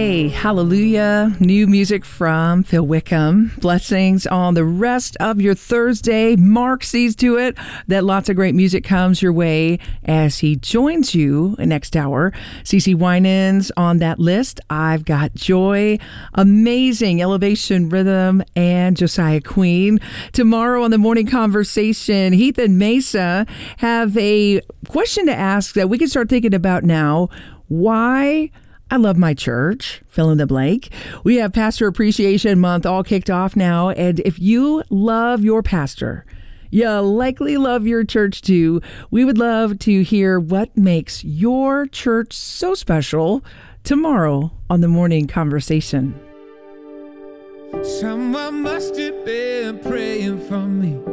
Hey, hallelujah. New music from Phil Wickham. Blessings on the rest of your Thursday. Mark sees to it that lots of great music comes your way as he joins you next hour. CeCe Winans on that list. I've got Joy, amazing Elevation Rhythm, and Josiah Queen. Tomorrow on the Morning Conversation, Heath and Mesa have a question to ask that we can start thinking about now. Why I love my church, fill in the blank. We have Pastor Appreciation Month all kicked off now. And if you love your pastor, you likely love your church too. We would love to hear what makes your church so special tomorrow on the Morning Conversation. Someone must have been praying for me.